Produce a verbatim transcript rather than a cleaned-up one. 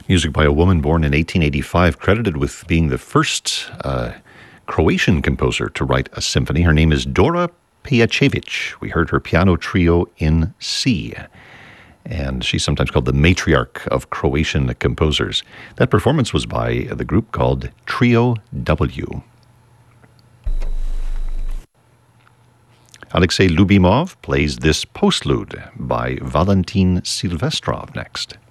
Music by a woman born in eighteen eighty-five, credited with being the first uh, Croatian composer to write a symphony. Her name is Dora Pejacevic. We heard her piano trio in C, and she's sometimes called the matriarch of Croatian composers. That performance was by the group called Trio W. Alexei Lubimov plays this postlude by Valentin Silvestrov next.